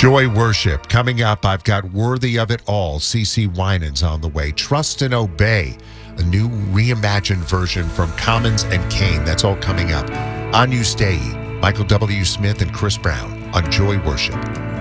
Joy Worship. Coming up, I've got Worthy of It All. CeCe Winans on the way. Trust and Obey, a new reimagined version from Commons and Kane. That's all coming up. On You Stay, Michael W. Smith and Chris Brown on Joy Worship.